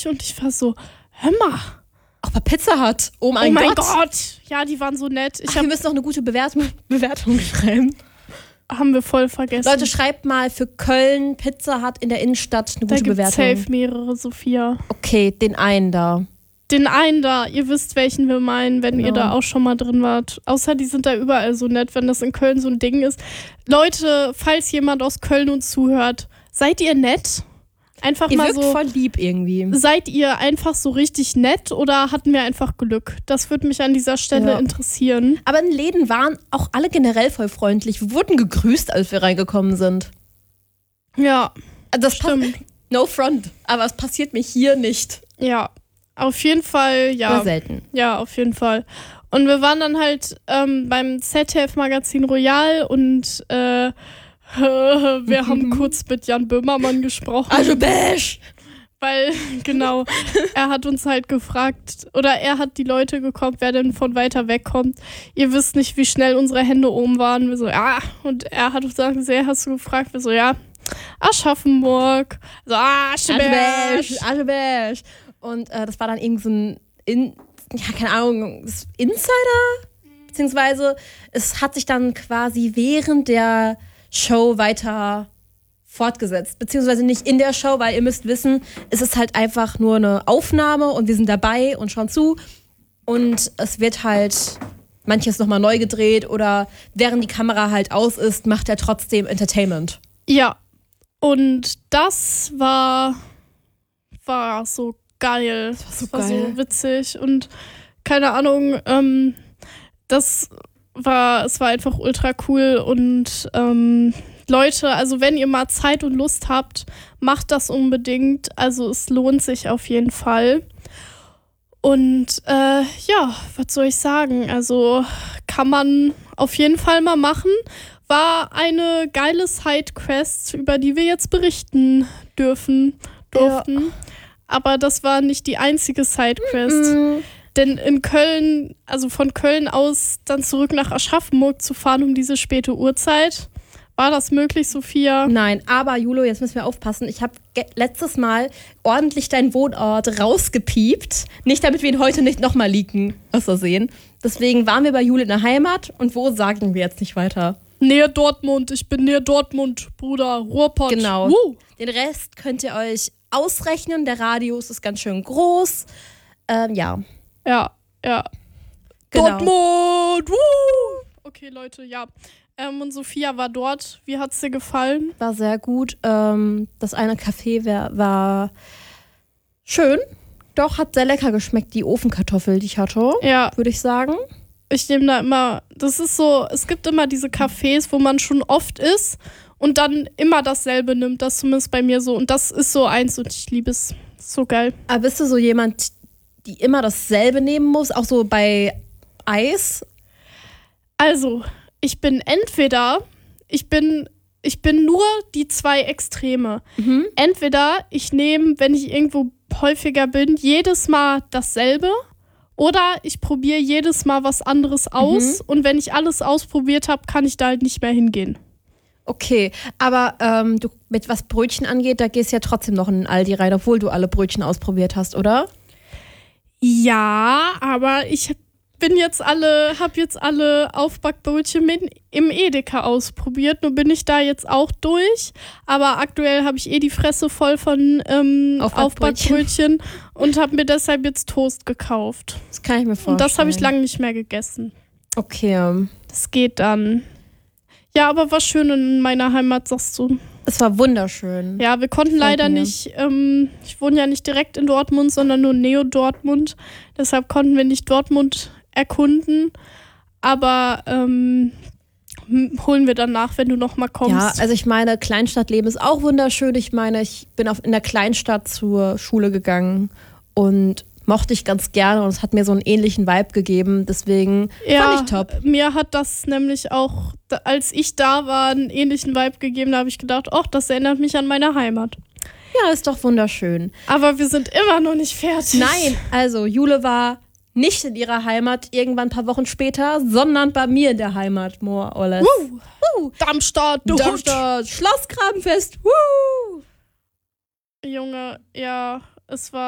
Küche und ich war so, hör mal. Auch bei Pizza Hut. Oh mein Gott. Ja, die waren so nett. Wir müssen noch eine gute Bewertung schreiben. Haben wir voll vergessen. Leute, schreibt mal für Köln Pizza Hut in der Innenstadt eine gute Bewertung. Da gibt's safe mehrere, Sophia. Okay, den einen da. Ihr wisst, welchen wir meinen, wenn ihr da auch schon mal drin wart. Außer die sind da überall so nett, wenn das in Köln so ein Ding ist. Leute, falls jemand aus Köln uns zuhört, seid ihr nett? Einfach ihr mal wirkt so. Voll lieb irgendwie. Seid ihr einfach so richtig nett oder hatten wir einfach Glück? Das würde mich an dieser Stelle interessieren. Aber in Läden waren auch alle generell voll freundlich. Wir wurden gegrüßt, als wir reingekommen sind. Ja, das stimmt. No front, aber es passiert mir hier nicht. Ja, auf jeden Fall, ja. Nur selten. Ja, auf jeden Fall. Und wir waren dann halt beim ZDF-Magazin Royal und wir haben kurz mit Jan Böhmermann gesprochen. Also Bash! Weil, genau, er hat uns halt gefragt, oder er hat die Leute gekommen, wer denn von weiter weg kommt. Ihr wisst nicht, wie schnell unsere Hände oben waren. Wir so, ja. Und er hat uns gesagt, hast du gefragt? Wir so, ja. Aschaffenburg. So, Ascheberg. Und das war dann irgendwie so ein, keine Ahnung, Insider? Beziehungsweise es hat sich dann quasi während der Show weiter fortgesetzt. Beziehungsweise nicht in der Show, weil ihr müsst wissen, es ist halt einfach nur eine Aufnahme und wir sind dabei und schauen zu. Und es wird halt manches nochmal neu gedreht oder während die Kamera halt aus ist, macht er trotzdem Entertainment. Ja. Und das war so geil. Das war so witzig und keine Ahnung, es war einfach ultra cool und Leute, also wenn ihr mal Zeit und Lust habt, macht das unbedingt. Also es lohnt sich auf jeden Fall. Und was soll ich sagen? Also kann man auf jeden Fall mal machen. War eine geile Sidequest, über die wir jetzt berichten durften. Ja. Aber das war nicht die einzige Sidequest. Denn in Köln, also von Köln aus dann zurück nach Aschaffenburg zu fahren um diese späte Uhrzeit, war das möglich, Sophia? Nein, aber Julo, jetzt müssen wir aufpassen. Ich habe letztes Mal ordentlich deinen Wohnort rausgepiept. Nicht, damit wir ihn heute nicht nochmal leaken, aus Versehen. Deswegen waren wir bei Jule in der Heimat und wo sagen wir jetzt nicht weiter? Nähe Dortmund, ich bin nähe Dortmund, Bruder, Ruhrpott. Genau. Den Rest könnt ihr euch ausrechnen. Der Radius ist ganz schön groß. Ja. Ja. Genau. Dortmund! Okay, Leute, ja. Und Sophia war dort. Wie hat's dir gefallen? War sehr gut. Das eine Café war schön. Doch, hat sehr lecker geschmeckt, die Ofenkartoffel, die ich hatte. Ja. Würde ich sagen. Ich nehme da immer, das ist so, es gibt immer diese Cafés, wo man schon oft ist und dann immer dasselbe nimmt. Das ist zumindest bei mir so. Und das ist so eins und ich liebe es. So geil. Aber bist du so jemand, die immer dasselbe nehmen muss? Auch so bei Eis? Also, ich bin nur die zwei Extreme. Entweder ich nehme, wenn ich irgendwo häufiger bin, jedes Mal dasselbe oder ich probiere jedes Mal was anderes aus und wenn ich alles ausprobiert habe, kann ich da halt nicht mehr hingehen. Okay, aber du, mit was Brötchen angeht, da gehst du ja trotzdem noch in den Aldi rein, obwohl du alle Brötchen ausprobiert hast, oder? Ja, aber ich habe jetzt alle Aufbackbrötchen im Edeka ausprobiert. Nur bin ich da jetzt auch durch. Aber aktuell habe ich die Fresse voll von Aufbackbrötchen und habe mir deshalb jetzt Toast gekauft. Das kann ich mir vorstellen. Und das habe ich lange nicht mehr gegessen. Okay. Das geht dann. Ja, aber war schön in meiner Heimat, sagst du. Es war wunderschön. Ja, wir konnten leider nicht, ich wohne ja nicht direkt in Dortmund, sondern nur Neo Dortmund. Deshalb konnten wir nicht Dortmund erkunden. Aber holen wir dann nach, wenn du nochmal kommst. Ja, also ich meine, Kleinstadtleben ist auch wunderschön. Ich meine, ich bin in der Kleinstadt zur Schule gegangen und mochte ich ganz gerne und es hat mir so einen ähnlichen Vibe gegeben, deswegen fand ich top. Mir hat das nämlich auch, als ich da war, einen ähnlichen Vibe gegeben, da habe ich gedacht, das erinnert mich an meine Heimat. Ja, ist doch wunderschön. Aber wir sind immer noch nicht fertig. Nein, also Jule war nicht in ihrer Heimat irgendwann ein paar Wochen später, sondern bei mir in der Heimat, more or less. Darmstadt, Schlossgrabenfest, Junge, ja, es war